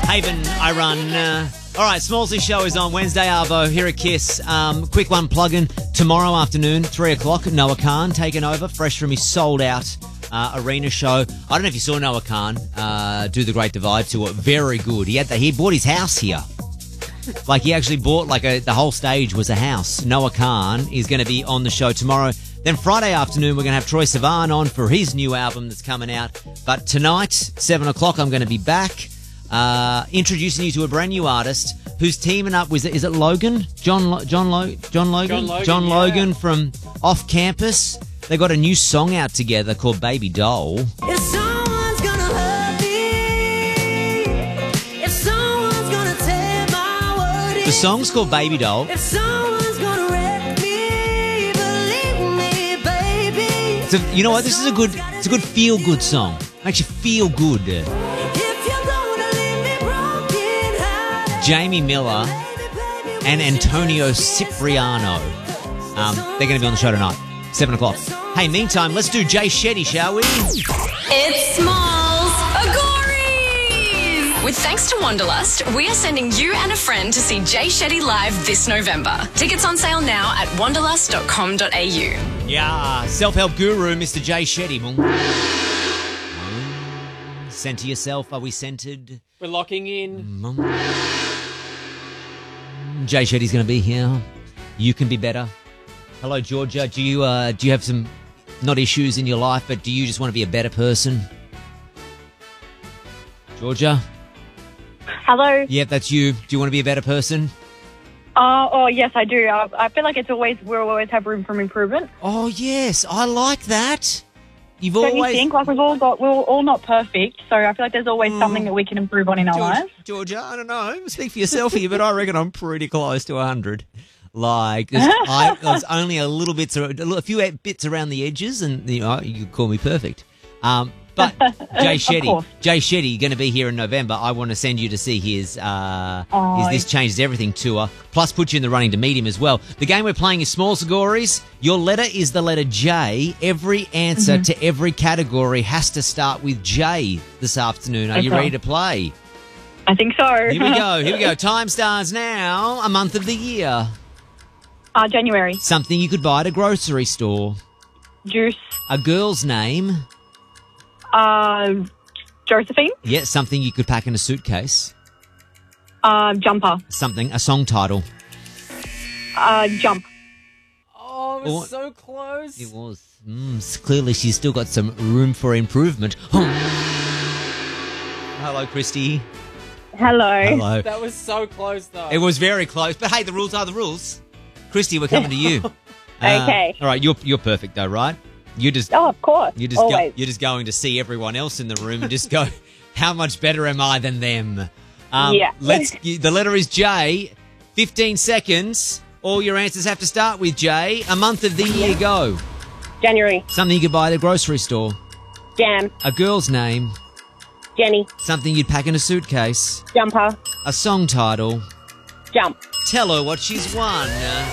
Haven, I run. All right, Smallsy Show is on Wednesday, Arvo, here at KISS. Quick one, plug-in. Tomorrow afternoon, 3 o'clock, Noah Khan taking over, fresh from his sold-out arena show. I don't know if you saw Noah Khan do the Great Divide tour. Very good. He bought his house here. Like, he actually bought, the whole stage was a house. Noah Khan is going to be on the show tomorrow. Then Friday afternoon, we're going to have Troye Sivan on for his new album that's coming out. But tonight, 7 o'clock, I'm going to be back. Introducing you to a brand new artist who's teaming up with, is it Logan? John Logan from Off Campus. They got a new song out together called Baby Doll. If someone's gonna hurt me, if someone's gonna tear my word, The song's called Baby Doll. if someone's gonna wreck me, believe me, baby. So, you know what? This is a good feel-good song. Makes you feel good. If you're gonna leave me broken-hearted, Jamie Miller and Antonio Cipriano. They're going to be on the show tonight, 7 o'clock. Hey, meantime, let's do Jay Shetty, shall we? It's Smalls Agories! With thanks to Wanderlust, we are sending you and a friend to see Jay Shetty live this November. Tickets on sale now at wanderlust.com.au. Yeah, self-help guru, Mr. Jay Shetty. Center yourself. Are we centered? We're locking in. Jay Shetty's going to be here. You can be better. Hello, Georgia. Do you have some, not issues in your life, but do you just want to be a better person? Georgia? Hello. Yep, that's you. Do you want to be a better person? Yes, I do. I feel like we'll always have room for improvement. Oh, yes. I like that. You've Don't always... you think? Like we're all not perfect, so I feel like there's always something that we can improve on in our lives. Georgia, I don't know. Speak for yourself here, but I reckon I'm pretty close to 100. Like, there's only a few bits around the edges, and you could call me perfect. But Jay Shetty, going to be here in November. I want to send you to see his This Changes Everything tour, plus put you in the running to meet him as well. The game we're playing is Small Categories. Your letter is the letter J. Every answer to every category has to start with J this afternoon. Are you ready to play? I think so. Here we go. Time starts now. A month of the year. January. Something you could buy at a grocery store. Juice. A girl's name. Josephine. Yeah, something you could pack in a suitcase. Jumper. A song title. Jump. Oh, it was so close. It was. Clearly, she's still got some room for improvement. Hello, Christy. Hello. That was so close, though. It was very close, but hey, the rules are the rules. Christy, we're coming to you. Okay. All right, you're perfect though, right? Of course. You're just going to see everyone else in the room and just go, how much better am I than them? Yeah. The letter is J. 15 seconds. All your answers have to start with J. A month of the year, go. January. Something you could buy at a grocery store. Jam. A girl's name. Jenny. Something you'd pack in a suitcase. Jumper. A song title. Jump. Tell her what she's won.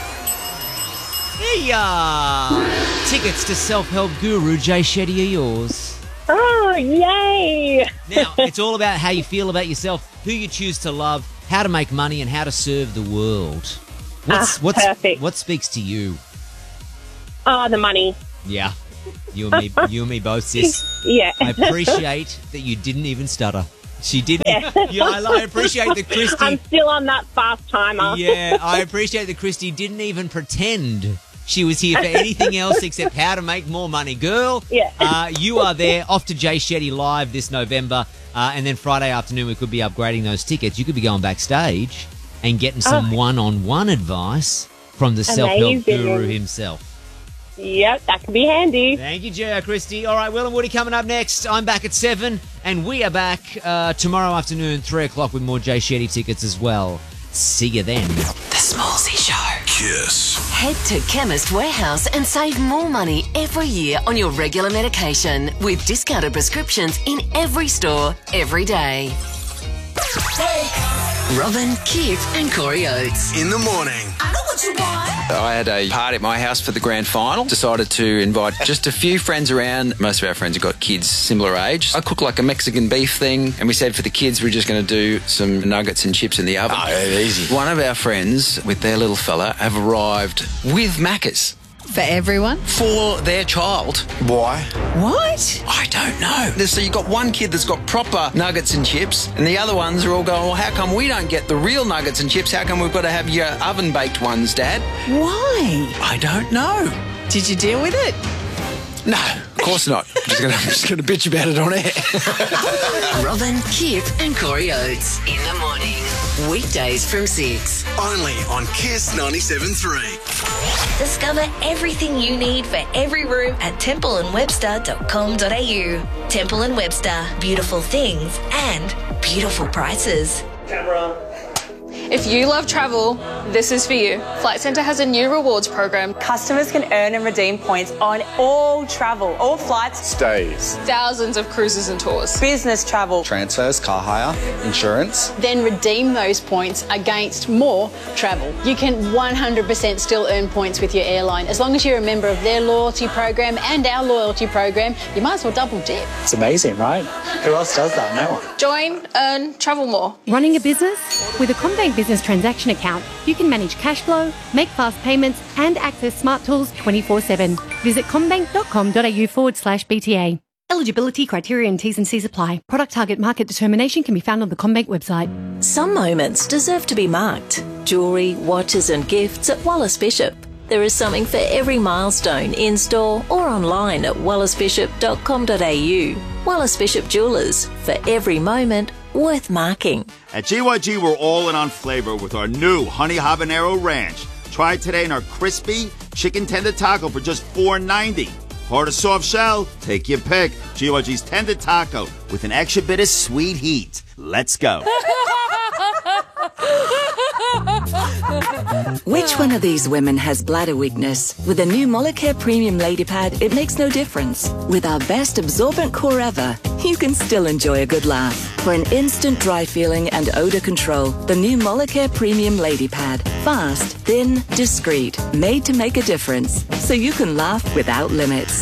Here ya are. Tickets to self-help guru Jay Shetty are yours. Oh, yay! Now, it's all about how you feel about yourself, who you choose to love, how to make money, and how to serve the world. Perfect. What speaks to you? The money. Yeah. You and me both, sis. Yeah. I appreciate that you didn't even stutter. She didn't. Yeah, I appreciate that Christy... I'm still on that fast timer. Yeah, I appreciate that Christy didn't even pretend she was here for anything else except how to make more money. Girl, you are there, off to Jay Shetty live this November, and then Friday afternoon we could be upgrading those tickets. You could be going backstage and getting some one-on-one advice from the self-help guru himself. Yep, that could be handy. Thank you, J.R. Christy. All right, Will and Woody coming up next. I'm back at 7, and we are back tomorrow afternoon, 3 o'clock, with more Jay Shetty tickets as well. See you then. The Smallsy Show. KISS. Head to Chemist Warehouse and save more money every year on your regular medication with discounted prescriptions in every store, every day. Robin, Kip and Corey Oates. In the morning. I know what what you want. I had a party at my house for the grand final. Decided to invite just a few friends around. Most of our friends have got kids similar age. I cooked like a Mexican beef thing, and we said for the kids we're just going to do some nuggets and chips in the oven. Oh, easy. One of our friends with their little fella have arrived with Macca's. For everyone? For their child. Why? What? I don't know. So you've got one kid that's got proper nuggets and chips, and the other ones are all going, well, how come we don't get the real nuggets and chips? How come we've got to have your oven-baked ones, Dad? Why? I don't know. Did you deal with it? No, of course not. I'm just going to bitch about it on air. Robin, Kip and Corey Oates in the morning. Weekdays from 6. Only on Kiss 97.3. Discover everything you need for every room at templeandwebster.com.au. Temple and Webster, beautiful things and beautiful prices. Camera. If you love travel, this is for you. Flight Centre has a new rewards program. Customers can earn and redeem points on all travel, all flights, Stays. Thousands of cruises and tours. business travel, Transfers, car hire, insurance. Then redeem those points against more travel. You can 100% still earn points with your airline. As long as you're a member of their loyalty program and our loyalty program, you might as well double dip. It's amazing, right? Who else does that? No one. Join, earn, travel more. Running a business? With a CommBank Business Transaction Account, you can manage cash flow, make fast payments, and access smart tools 24/7. Visit commbank.com.au/BTA. Eligibility criteria and T's and C's apply. Product target market determination can be found on the CommBank website. Some moments deserve to be marked. Jewellery, watches and gifts at Wallace Bishop. There is something for every milestone in-store or online at wallacebishop.com.au. Wallace Bishop Jewellers, for every moment worth marking. At GYG, we're all in on flavor with our new Honey Habanero Ranch. Try it today in our crispy chicken tender taco for just $4.90. Hard or soft shell, take your pick. GYG's tender taco with an extra bit of sweet heat. Let's go. Which one of these women has bladder weakness? With the new Molicare Premium Lady Pad, it makes no difference. With our best absorbent core ever, you can still enjoy a good laugh. For an instant dry feeling and odor control, the new Molicare Premium Lady Pad. Fast, thin, discreet, made to make a difference, so you can laugh without limits.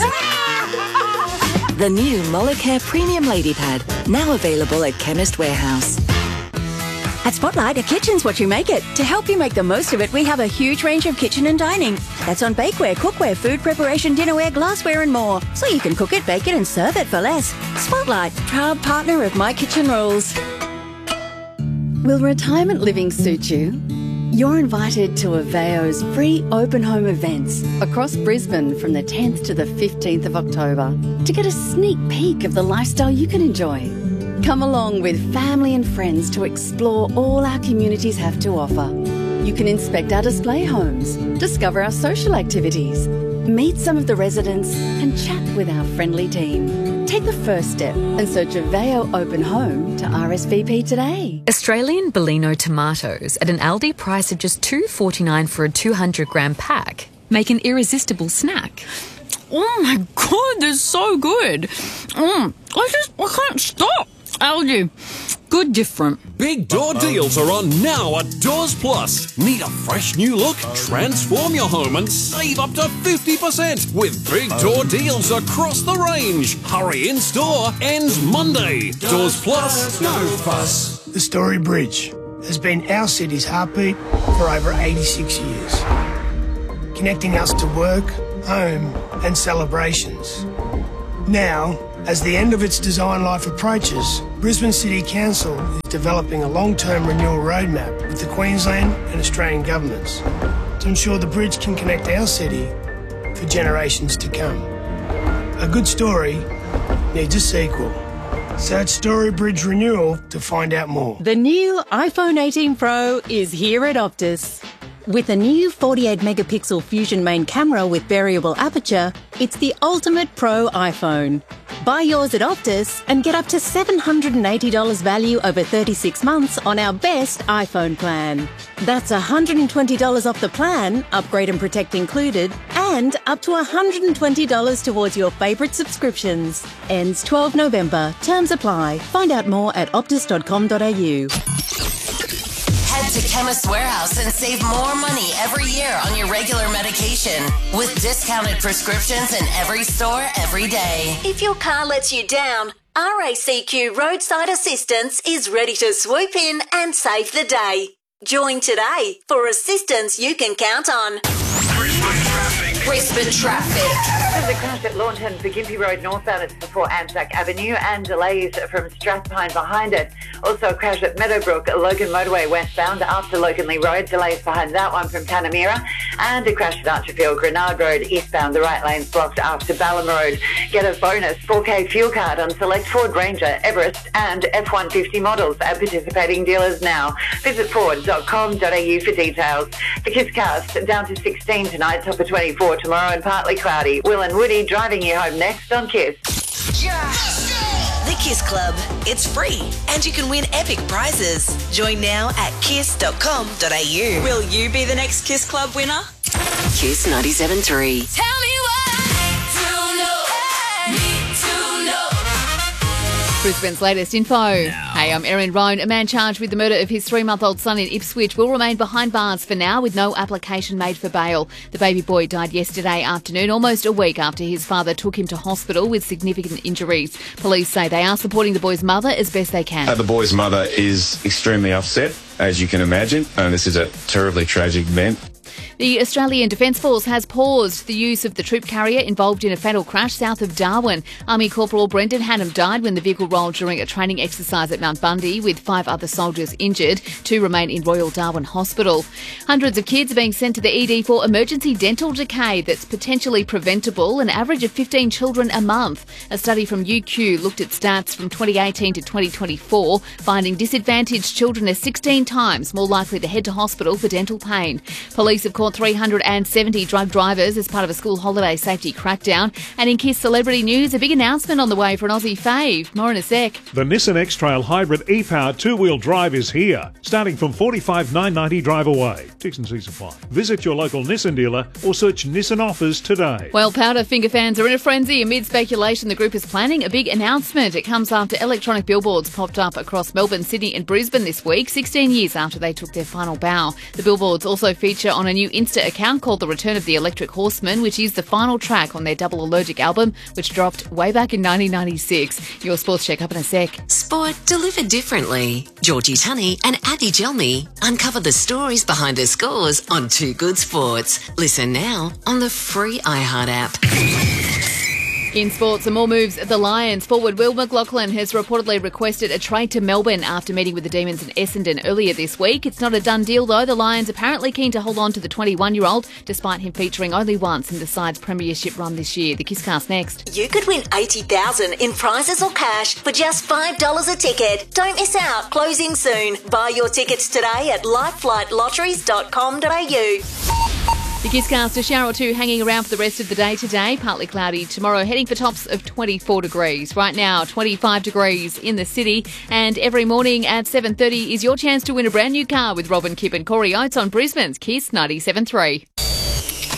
The new Molicare Premium Lady Pad, now available at Chemist Warehouse. At Spotlight, a kitchen's what you make it. To help you make the most of it, we have a huge range of kitchen and dining. That's on bakeware, cookware, food preparation, dinnerware, glassware and more. So you can cook it, bake it and serve it for less. Spotlight, proud partner of My Kitchen Rules. Will retirement living suit you? You're invited to Aveo's free open home events across Brisbane from the 10th to the 15th of October to get a sneak peek of the lifestyle you can enjoy. Come along with family and friends to explore all our communities have to offer. You can inspect our display homes, discover our social activities, meet some of the residents and chat with our friendly team. Take the first step and search Aveo Open Home to RSVP today. Australian Bellino tomatoes at an Aldi price of just $2.49 for a 200-gram pack make an irresistible snack. Oh my God, they're so good. I can't stop. Aldi, good different. Big door deals are on now at Doors Plus. Need a fresh new look? Transform your home and save up to 50% with big door deals across the range. Hurry, in store ends Monday. Doors Plus. No fuss. The Story Bridge has been our city's heartbeat for over 86 years, connecting us to work, home and celebrations. Now, as the end of its design life approaches, Brisbane City Council is developing a long-term renewal roadmap with the Queensland and Australian governments to ensure the bridge can connect our city for generations to come. A good story needs a sequel. Search Story Bridge Renewal to find out more. The new iPhone 18 Pro is here at Optus. With a new 48-megapixel Fusion main camera with variable aperture, it's the ultimate pro iPhone. Buy yours at Optus and get up to $780 value over 36 months on our best iPhone plan. That's $120 off the plan, upgrade and protect included, and up to $120 towards your favourite subscriptions. Ends 12 November. Terms apply. Find out more at optus.com.au. Have Head to Chemist Warehouse and save more money every year on your regular medication with discounted prescriptions in every store every day. If your car lets you down, RACQ Roadside Assistance is ready to swoop in and save the day. Join today for assistance you can count on. Brisbane traffic. There's a crash at Launton for Gympie Road northbound. It's before Anzac Avenue, and delays from Strathpine behind it. Also a crash at Meadowbrook, Logan Motorway westbound after Loganley Road. Delays behind that one from Tanamira. And a crash at Archerfield Grenard Road eastbound. The right lane's blocked after Ballam Road. Get a bonus 4K fuel card on select Ford Ranger, Everest and F-150 models at participating dealers now. Visit ford.com.au for details. The Kiss Cast down to 16 tonight, top of 24 tomorrow and partly cloudy. Will and Woody driving you home next on Kiss. The Kiss Club. It's free and you can win epic prizes. Join now at kiss.com.au. Will you be the next Kiss Club winner? Kiss 97.3. Tell me Brisbane's latest info. Hey, I'm Erin Roan. A man charged with the murder of his 3-month-old son in Ipswich will remain behind bars for now with no application made for bail. The baby boy died yesterday afternoon, almost a week after his father took him to hospital with significant injuries. Police say they are supporting the boy's mother as best they can. The boy's mother is extremely upset, as you can imagine. This is a terribly tragic event. The Australian Defence Force has paused the use of the troop carrier involved in a fatal crash south of Darwin. Army Corporal Brendan Hannam died when the vehicle rolled during a training exercise at Mount Bundy, with 5 other soldiers injured. 2 remain in Royal Darwin Hospital. Hundreds of kids are being sent to the ED for emergency dental decay that's potentially preventable, an average of 15 children a month. A study from UQ looked at stats from 2018 to 2024, finding disadvantaged children are 16 times more likely to head to hospital for dental pain. Police have caught 370 drug drivers as part of a school holiday safety crackdown. And in Kiss Celebrity News, a big announcement on the way for an Aussie fave. More in a sec. The Nissan X-Trail Hybrid e-Power 2-wheel drive is here, starting from $45,990 drive away. T&Cs apply. Visit your local Nissan dealer or search Nissan offers today. Well, Powderfinger fans are in a frenzy. Amid speculation, the group is planning a big announcement. It comes after electronic billboards popped up across Melbourne, Sydney and Brisbane this week, 16 years after they took their final bow. The billboards also feature on a new Insta account called The Return of the Electric Horseman, which is the final track on their Double Allergic album, which dropped way back in 1996. Your sports check up in a sec. Sport delivered differently. Georgie Tunney and Abby Gelmy uncover the stories behind the scores on Too Good Sports. Listen now on the free iHeart app. In sports, and more moves at the Lions. Forward Will McLaughlin has reportedly requested a trade to Melbourne after meeting with the Demons in Essendon earlier this week. It's not a done deal, though. The Lions apparently keen to hold on to the 21-year-old, despite him featuring only once in the side's premiership run this year. The Kisscast next. You could win $80,000 in prizes or cash for just $5 a ticket. Don't miss out. Closing soon. Buy your tickets today at lifeflightlotteries.com.au. The Kisscast, a shower or two hanging around for the rest of the day today. Partly cloudy tomorrow, heading for tops of 24 degrees. Right now, 25 degrees in the city. And every morning at 7:30 is your chance to win a brand new car with Robin Kipp and Corey Oates on Brisbane's Kiss 97.3.